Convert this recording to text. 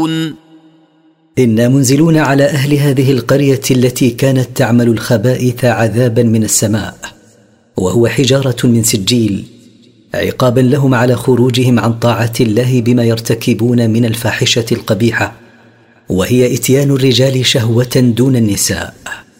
إنا منزلون على أهل هذه القرية التي كانت تعمل الخبائث عذابا من السماء، وهو حجارة من سجيل، عقابا لهم على خروجهم عن طاعة الله بما يرتكبون من الفاحشة القبيحة، وهي إتيان الرجال شهوة دون النساء.